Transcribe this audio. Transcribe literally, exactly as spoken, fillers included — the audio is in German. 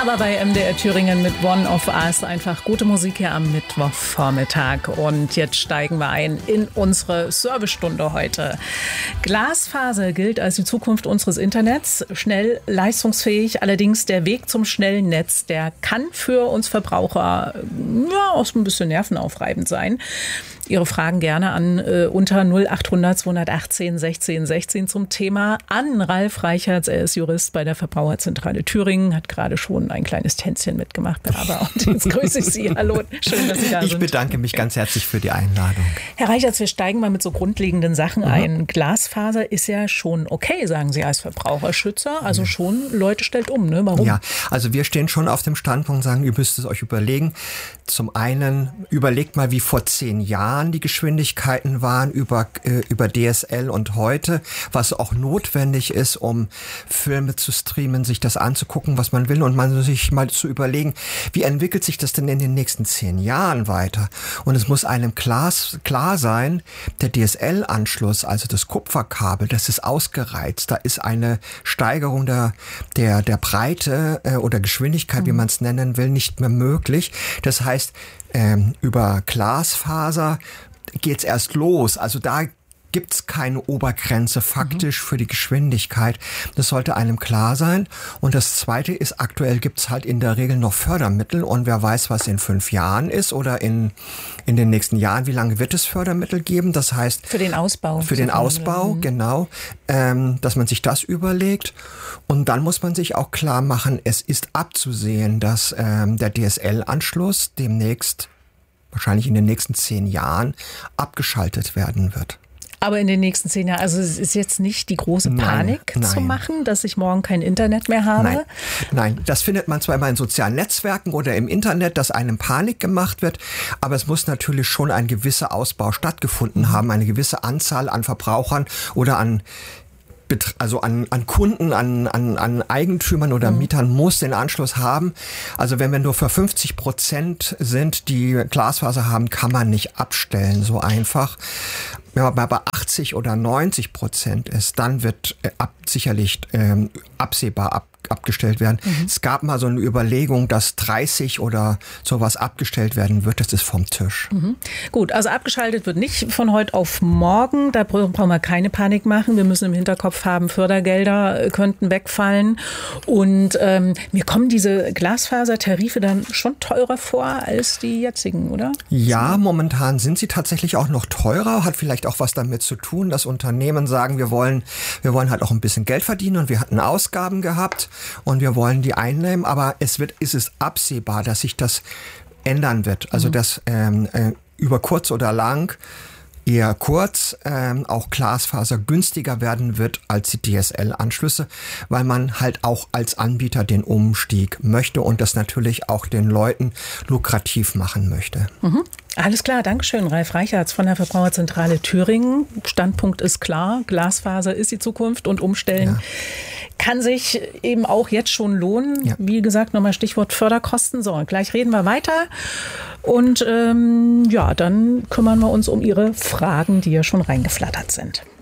Aber bei M D R Thüringen mit One of Us einfach gute Musik hier am Mittwochvormittag. Und jetzt steigen wir ein in unsere Servicestunde heute. Glasfaser gilt als die Zukunft unseres Internets. Schnell, leistungsfähig. Allerdings der Weg zum schnellen Netz, der kann für uns Verbraucher ja, auch so ein bisschen nervenaufreibend sein. Ihre Fragen gerne an äh, unter null achthundert zweihundertachtzehn sechzehn sechzehn zum Thema an Ralf Reichertz. Er ist Jurist bei der Verbraucherzentrale Thüringen, hat gerade schon ein kleines Tänzchen mitgemacht. Aber und jetzt grüße ich Sie. Hallo, schön, dass Sie da ich sind. Ich bedanke mich ganz herzlich für die Einladung. Herr Reichertz, wir steigen mal mit so grundlegenden Sachen mhm. ein. Glasfaser ist ja schon okay, sagen Sie als Verbraucherschützer. Also schon, Leute stellt um, ne? Warum? Ja, also wir stehen schon auf dem Standpunkt, sagen, ihr müsst es euch überlegen. Zum einen, überlegt mal, wie vor zehn Jahren die Geschwindigkeiten waren über, äh, über D S L und heute, was auch notwendig ist, um Filme zu streamen, sich das anzugucken, was man will und man sich mal zu überlegen, wie entwickelt sich das denn in den nächsten zehn Jahren weiter? Und es muss einem klar, klar sein, der D S L-Anschluss, also das Kupferkabel, das ist ausgereizt. Da ist eine Steigerung der, der, der Breite äh, oder Geschwindigkeit, mhm. wie man es nennen will, nicht mehr möglich. Das heißt, ähm, über Glasfaser geht's erst los. Also da gibt's keine Obergrenze faktisch mhm. für die Geschwindigkeit. Das sollte einem klar sein. Und das Zweite ist, aktuell gibt's halt in der Regel noch Fördermittel. Und wer weiß, was in fünf Jahren ist oder in in den nächsten Jahren, wie lange wird es Fördermittel geben? Das heißt... Für den Ausbau. Für den Ausbau, mhm. genau. Ähm, dass man sich das überlegt. Und dann muss man sich auch klar machen, es ist abzusehen, dass ähm, der D S L-Anschluss demnächst, wahrscheinlich in den nächsten zehn Jahren, abgeschaltet werden wird. Aber in den nächsten zehn Jahren, also es ist jetzt nicht die große Panik nein, zu nein. machen, dass ich morgen kein Internet mehr habe? Nein. nein, das findet man zwar immer in sozialen Netzwerken oder im Internet, dass einem Panik gemacht wird, aber es muss natürlich schon ein gewisser Ausbau stattgefunden haben, eine gewisse Anzahl an Verbrauchern oder an also an, an Kunden, an, an, an Eigentümern oder mhm. Mietern muss den Anschluss haben. Also wenn wir nur für fünfzig Prozent sind, die Glasfaser haben, kann man nicht abstellen so einfach. Wenn man bei achtzig oder neunzig Prozent ist, dann wird äh, ab, sicherlich ähm, absehbar ab, abgestellt werden. Mhm. Es gab mal so eine Überlegung, dass dreißig oder sowas abgestellt werden wird. Das ist vom Tisch. Mhm. Gut, also abgeschaltet wird nicht von heute auf morgen. Da brauchen wir keine Panik machen. Wir müssen im Hinterkopf haben, Fördergelder könnten wegfallen. Und ähm, mir kommen diese Glasfasertarife dann schon teurer vor als die jetzigen, oder? Ja, momentan sind sie tatsächlich auch noch teurer. Hat vielleicht auch was damit zu tun, dass Unternehmen sagen, wir wollen, wir wollen halt auch ein bisschen Geld verdienen und wir hatten Ausgaben gehabt und wir wollen die einnehmen, aber es wird, ist es absehbar, dass sich das ändern wird. Also, mhm. dass ähm, äh, über kurz oder lang, eher kurz, ähm, auch Glasfaser günstiger werden wird als die D S L-Anschlüsse, weil man halt auch als Anbieter den Umstieg möchte und das natürlich auch den Leuten lukrativ machen möchte. Mhm. Alles klar, Dankeschön, Ralf Reichertz von der Verbraucherzentrale Thüringen. Standpunkt ist klar, Glasfaser ist die Zukunft und umstellen ja. kann sich eben auch jetzt schon lohnen. Ja. Wie gesagt, nochmal Stichwort Förderkosten. So, gleich reden wir weiter und ähm, ja, dann kümmern wir uns um Ihre Fragen, die ja schon reingeflattert sind.